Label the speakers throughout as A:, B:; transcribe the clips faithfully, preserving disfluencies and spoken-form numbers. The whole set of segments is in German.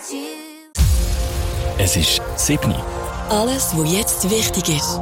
A: Es ist sieben.
B: Alles, was jetzt wichtig ist.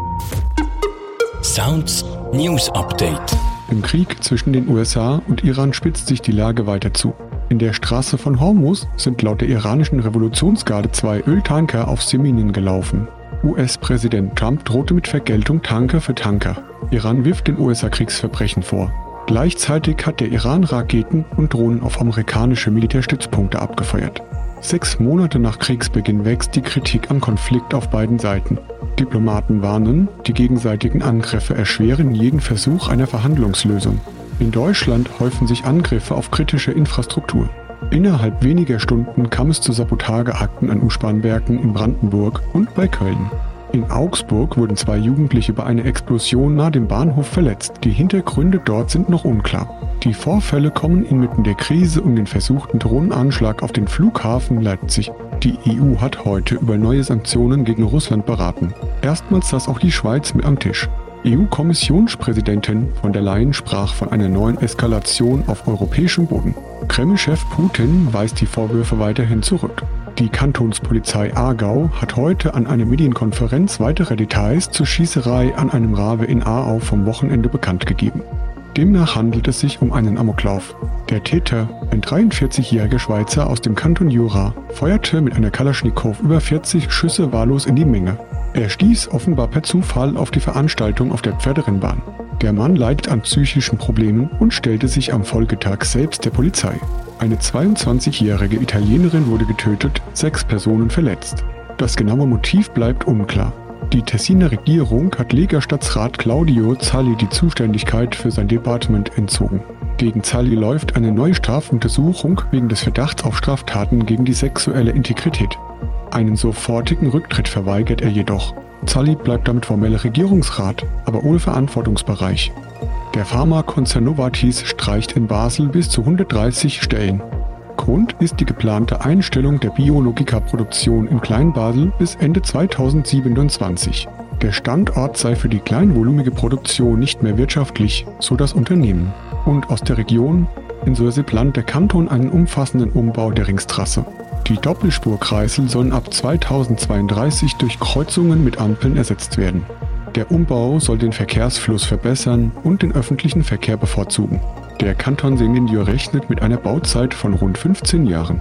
A: Sounds News Update.
C: Im Krieg zwischen den U S A und Iran spitzt sich die Lage weiter zu. In der Straße von Hormuz sind laut der iranischen Revolutionsgarde zwei Öltanker auf Seminen gelaufen. U S-Präsident Trump drohte mit Vergeltung Tanker für Tanker. Iran wirft den U S A Kriegsverbrechen vor. Gleichzeitig hat der Iran Raketen und Drohnen auf amerikanische Militärstützpunkte abgefeuert. Sechs Monate nach Kriegsbeginn wächst die Kritik am Konflikt auf beiden Seiten. Diplomaten warnen, die gegenseitigen Angriffe erschweren jeden Versuch einer Verhandlungslösung. In Deutschland häufen sich Angriffe auf kritische Infrastruktur. Innerhalb weniger Stunden kam es zu Sabotageakten an U-Bahn-Werken in Brandenburg und bei Köln. In Augsburg wurden zwei Jugendliche bei einer Explosion nahe dem Bahnhof verletzt. Die Hintergründe dort sind noch unklar. Die Vorfälle kommen inmitten der Krise um den versuchten Drohnenanschlag auf den Flughafen Leipzig. Die E U hat heute über neue Sanktionen gegen Russland beraten. Erstmals saß auch die Schweiz mit am Tisch. E U-Kommissionspräsidentin von der Leyen sprach von einer neuen Eskalation auf europäischem Boden. Kreml-Chef Putin weist die Vorwürfe weiterhin zurück. Die Kantonspolizei Aargau hat heute an einer Medienkonferenz weitere Details zur Schießerei an einem Rave in Aarau vom Wochenende bekannt gegeben. Demnach handelt es sich um einen Amoklauf. Der Täter, ein dreiundvierzigjähriger Schweizer aus dem Kanton Jura, feuerte mit einer Kalaschnikow über vierzig Schüsse wahllos in die Menge. Er stieß offenbar per Zufall auf die Veranstaltung auf der Pferderennbahn. Der Mann leidet an psychischen Problemen und stellte sich am Folgetag selbst der Polizei. Eine zweiundzwanzigjährige Italienerin wurde getötet, sechs Personen verletzt. Das genaue Motiv bleibt unklar. Die Tessiner Regierung hat Lega-Stadtrat Claudio Zalli die Zuständigkeit für sein Departement entzogen. Gegen Zalli läuft eine neue Strafuntersuchung wegen des Verdachts auf Straftaten gegen die sexuelle Integrität. Einen sofortigen Rücktritt verweigert er jedoch. Zalli bleibt damit formeller Regierungsrat, aber ohne Verantwortungsbereich. Der Pharmakonzern Novartis streicht in Basel bis zu hundertdreißig Stellen. Grund ist die geplante Einstellung der Biologika-Produktion in Kleinbasel bis Ende zweitausendsiebenundzwanzig. Der Standort sei für die kleinvolumige Produktion nicht mehr wirtschaftlich, so das Unternehmen. Und aus der Region, in Sursee plant der Kanton einen umfassenden Umbau der Ringstrasse. Die Doppelspurkreisel sollen ab zweitausendzweiunddreißig durch Kreuzungen mit Ampeln ersetzt werden. Der Umbau soll den Verkehrsfluss verbessern und den öffentlichen Verkehr bevorzugen. Der Kanton Sengenio rechnet mit einer Bauzeit von rund fünfzehn Jahren.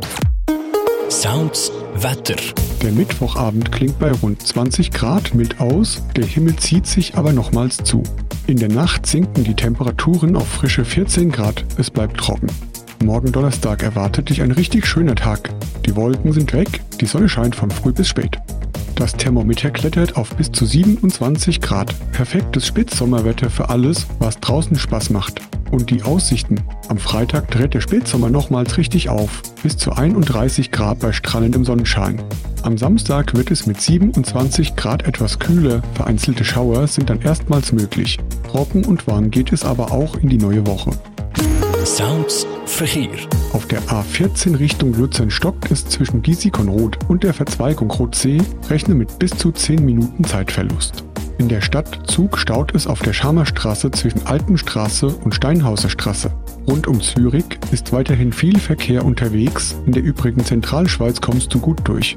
A: Sounds Wetter.
C: Der Mittwochabend klingt bei rund zwanzig Grad mild aus, der Himmel zieht sich aber nochmals zu. In der Nacht sinken die Temperaturen auf frische vierzehn Grad, es bleibt trocken. Morgen Donnerstag erwartet dich ein richtig schöner Tag. Die Wolken sind weg, die Sonne scheint von früh bis spät. Das Thermometer klettert auf bis zu siebenundzwanzig Grad. Perfektes Spätsommerwetter für alles, was draußen Spaß macht. Und die Aussichten. Am Freitag dreht der Spätsommer nochmals richtig auf. Bis zu einunddreißig Grad bei strahlendem Sonnenschein. Am Samstag wird es mit siebenundzwanzig Grad etwas kühler. Vereinzelte Schauer sind dann erstmals möglich. Trocken und warm geht es aber auch in die neue Woche.
A: Sounds Verkehr.
C: Auf der A vierzehn Richtung Luzern stockt es zwischen Giesig-on-Rot und der Verzweigung Rotsee, rechne mit bis zu zehn Minuten Zeitverlust. In der Stadt Zug staut es auf der Scharmerstraße zwischen Alpenstraße und Steinhauser Straße. Rund um Zürich ist weiterhin viel Verkehr unterwegs, in der übrigen Zentralschweiz kommst du gut durch.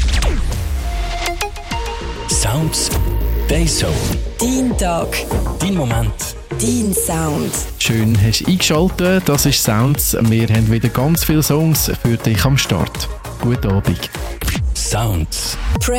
A: Sounds Dayzone.
B: Dein Tag.
A: Dein Moment.
B: Dein Sound.
D: Schön hast du eingeschaltet, das ist Sounds. Wir haben wieder ganz viele Songs für dich am Start. Guten Abend.
A: Sounds.